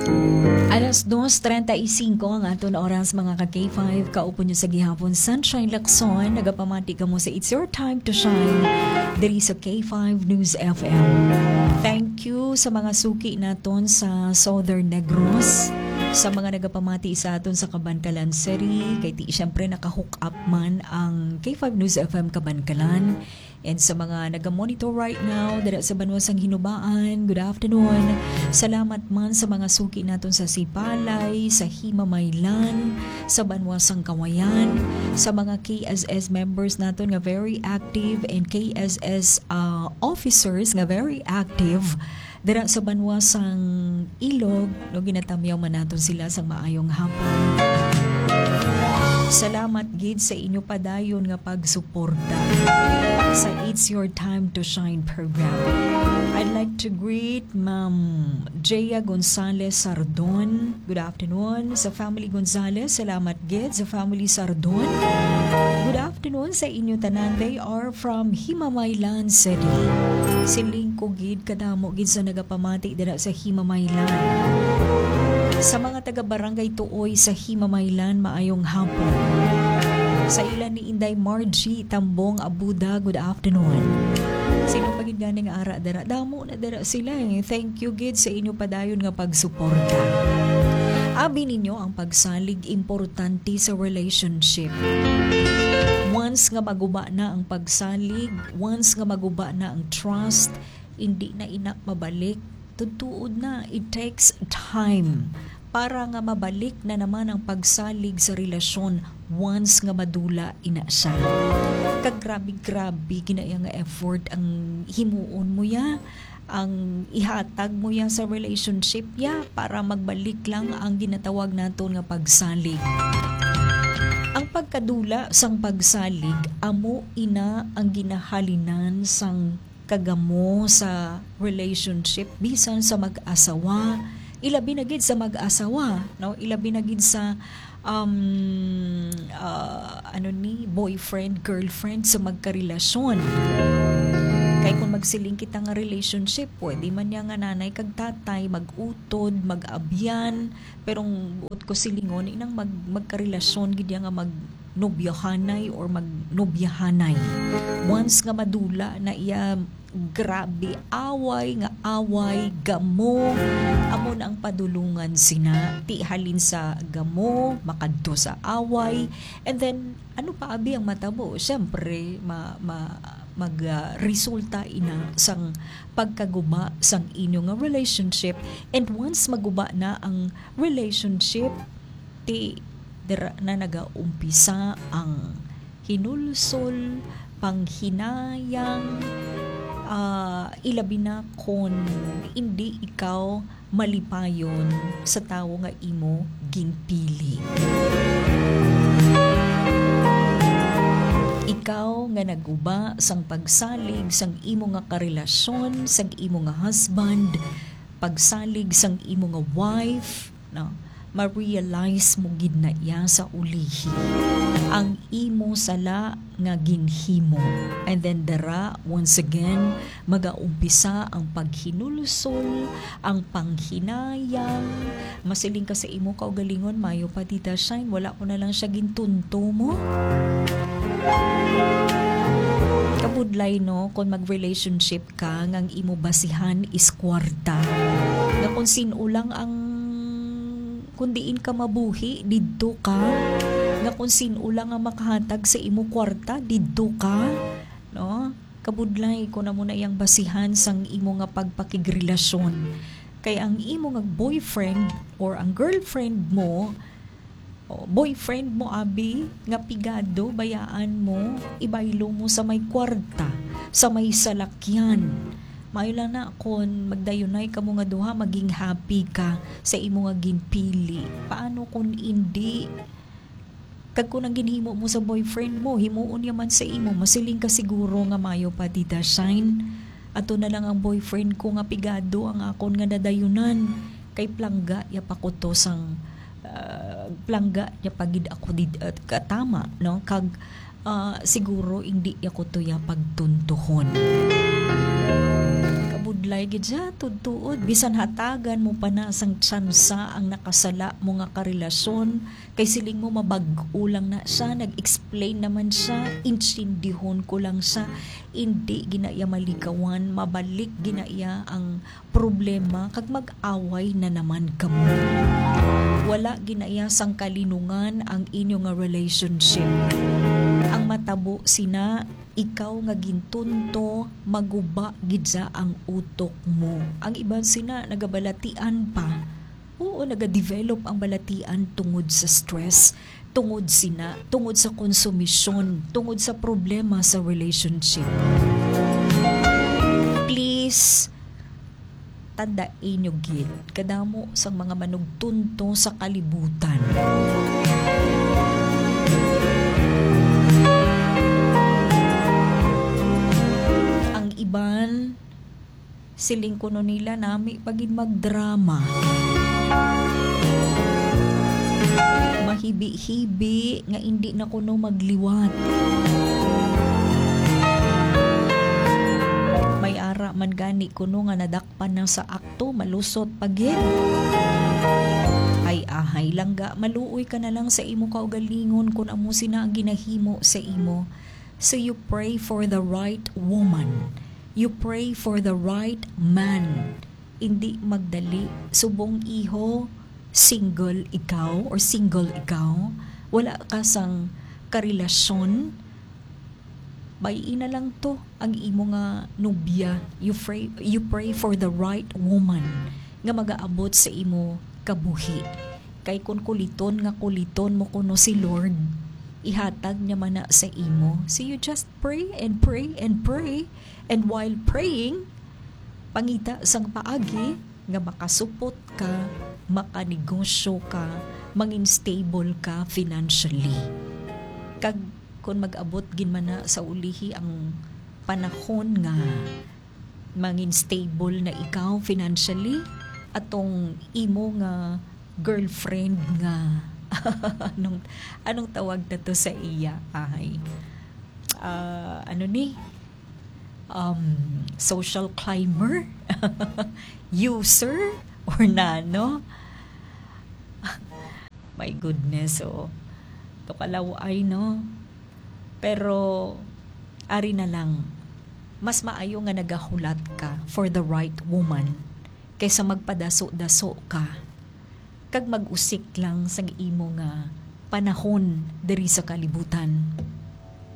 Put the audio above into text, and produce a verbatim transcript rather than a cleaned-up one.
Alas dos trenta y cinco ang aton oras mga ka-K five. Kaupo nyo sa gihapon Sunshine Lacson. Nagapamati ka mo sa It's Your Time to Shine diri sa K five News F M. Thank you sa mga suki naton sa Southern Negros, sa mga nagapamati sa aton sa Kabankalan City, kay ti syempre naka-hook up man ang K five News F M Kabankalan. And sa mga naga-monitor right now dira sa Banwasang Hinubaan, good afternoon. Salamat man sa mga suki naton sa Sipalay, sa Himamaylan, sa Banwasang Kawayan, sa mga K S S members naton nga very active and K S S uh, officers nga very active dira sa Banwasang Ilog, no, ginatamyaw man naton sila sa maayong hapon. Salamat gid sa inyo padayon nga pagsuporta sa It's Your Time to Shine program. I'd like to greet Ma'am Jaya Gonzalez Sardon. Good afternoon sa family Gonzalez. Salamat gid sa family Sardon. Good afternoon sa inyo tanan. They are from Himamaylan City. Siling ko gid kadamo gid sa nagapamati dira sa Himamaylan. Sa mga taga-barangay Tuoy sa Himamaylan, maayong hapon. Sa ilan ni Inday Margie Tambong Abuda, good afternoon. Sino pagid ganing ara dara? Damo na dara sila eh. Thank you gid sa inyo padayon nga pagsuporta. Abi ninyo ang pagsalig importante sa relationship. Once nga maguba na ang pagsalig, once nga maguba na ang trust, hindi na ina mabalik. Tutuod na, it takes time para nga mabalik na naman ang pagsalig sa relasyon once nga madula ina siya. Kagrabe-grabe ginaya nga effort ang himuon mo ya, ang ihatag mo ya sa relationship ya para magbalik lang ang ginatawag naton nga pagsalig. Ang pagkadula sang pagsalig, amo ina ang ginahalinan sang kagamo sa relationship bisan sa mag-asawa, ilabi na gid sa mag-asawa, no, ilabi na gid sa um uh, ano ni boyfriend girlfriend sa magkarelasyon. Kay kung magsiling kita nga relationship, pwede man niya nga nanay kag tatay mag-utod, mag-abyan, pero buot ko silingon inang mag magkarelasyon gid nga mag nobyahanay or magnobyahanay. Once nga madula na iya, grabe away nga away gamo, amo na ang padulungan sina ti halin sa gamo makadto sa away, and then ano pa abi ang matabo, syempre ma, ma magresulta uh, ina sang pagkaguba sang inyo nga relationship. And once maguba na ang relationship, ti dira na nagaumpisa ang hinulsol, panghinayang, uh, ilabi na kung hindi ikaw malipayon sa tao nga imo ginpili. Ikaw nga naguba sang pagsalig sang imo nga karelasyon, sang imo nga husband, pagsalig sang imo nga wife, no? Ma-realize mo gid na iya sa ulihi ang imo sala nga ginhimo, and then dara once again magaumpisa ang paghinulusol, ang panghinayang. Masiling ka sa imo kaugalingon, mayo pa tita Shine, wala ko na lang siya gintunto mo. Kabudlay no, kung mag-relationship ka ngang imo basihan is kwarta, na kung sino lang ang kundiin ka mabuhi, didto ka, nga kung sino lang ang makahatag sa imo kwarta, didto ka, no? Kabudlay ko na muna iyang basihan sang imo nga pagpakigrelasyon. Kay ang imo nga boyfriend or ang girlfriend mo, o boyfriend mo abi, nga pigado, bayaan mo, ibaylo mo sa may kwarta, sa may salakyan. Mayo lang na kung magdayunay ka mo nga duha, maging happy ka sa imo nga ginpili. Paano kung hindi? Kag kung ang ginhimo mo sa boyfriend mo, himuon yaman sa imo, masiling ka siguro nga mayo pa tita Shine. Ato na lang ang boyfriend ko nga pigado ang akon nga nadayunan. Kay plangga ya pa ko to sang uh, plangga ya pagid ako did uh, katama, no? Kag uh, siguro hindi ako to ya pagtuntuhon. balay gid siya tudtuod bisan hatagan mo pa na sang tsansa ang nakasala mo nga karelasyon kay siling mo mabag-ulang na siya, nag-explain naman siya, insindihon ko lang siya, hindi ginaya malikawan, mabalik ginaya ang problema kag mag-away na naman kamo. Wala ginaya sang kalinungan ang inyo nga relationship. Ang matabo sina ikaw nga gintunto maguba gidsa ang utok mo. Ang iban sina nagabalatian pa. Oo, nagadevelop ang balatian tungod sa stress, tungod sina, tungod sa konsumisyon, tungod sa problema sa relationship. Please, tandain nyo gid, kadamo sa mga manugtunto sa kalibutan. Ang iban, siling kuno nila nami pagid magdrama. Mahibi-hibi nga hindi na kuno magliwat. May ara man gani kuno nga nadakpan na sa akto malusot pagid. Ay ahay lang ga maluoy ka na lang sa imo kaugalingon kung amo sina ang ginahimo sa imo. So you pray for the right woman. You pray for the right man. Hindi magdali subong iho single ikaw or single ikaw, wala ka sang karelasyon, bayin na lang to ang imo nga nobya. You pray, you pray for the right woman nga magaabot sa imo kabuhi. Kay kun kuliton nga kuliton mo kuno si Lord, ihatag niya man na sa imo. So you just pray and pray and pray, and while praying, pangita sang paagi nga makasupot ka, makanegosyo ka, mangin stable ka financially. Kag kung mag-abot gin man na sa ulihi ang panahon nga mangin stable na ikaw financially, atong imo nga girlfriend nga anong anong tawag na to sa iya ay uh, ano ni um social climber user or nano. My goodness, oh. To kalaway, no? Pero, ari na lang, mas maayo nga nagahulat ka for the right woman kaysa magpadaso-daso ka. Kag mag-usik lang sa imo nga panahon diri sa kalibutan.